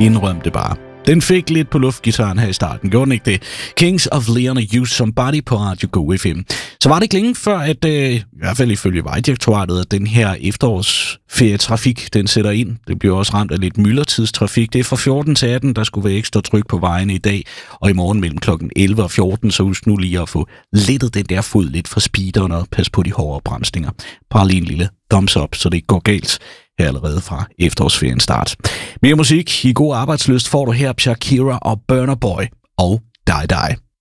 Indrøm det bare. Den fik lidt på luftgitaren her i starten, gjorde den ikke det? Kings of Leon og Use Somebody på Radio Go FM. Så var det ikke længe før, at i hvert fald ifølge Vejdirektoratet, at den her efterårsferietrafik, den sætter ind. Det bliver også ramt af lidt myldretidstrafik. Det er fra 14 til 18, der skulle være ekstra tryk på vejene i dag, og i morgen mellem klokken 11 og 14, så husk nu lige at få lettet den der fod lidt fra speederen og pas på de hårde bremsninger. Bare lige en lille thumbs up, så det ikke går galt her allerede fra efterårsferien start. Mere musik i god arbejdslyst får du her Shakira og Burna Boy og Die Die.